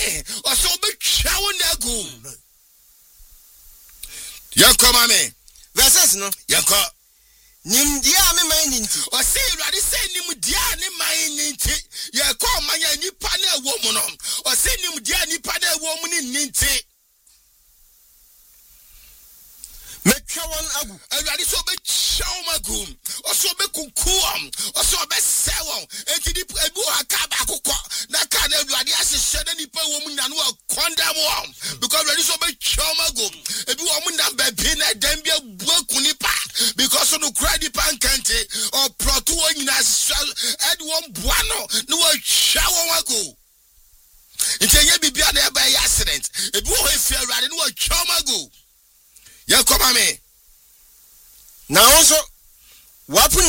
or so be chowing their goon. Yanko mame. Verses no. Yanko. Nim dia me man inti. Or say ready say nim dia ni man inti. Yanko manya ni pane woman. Or say nim dia ni pane woman in ninti. Metwa won agu. Ready so be chow magum. Or so be kukuam. Or so be sewon. Enti di ebu akaba akoko. Na kan ready as shede ni pa woman na no condemn won. Because ready so be chow magum. Ebi woman na be na dem bia buaku ni pa. Because no credit pan kente or proto nyina ed won buano no chow mago. Ntenye bibia na e ba accident. Ebi wo efia ready no chow mago. Ya come me. Na also wapu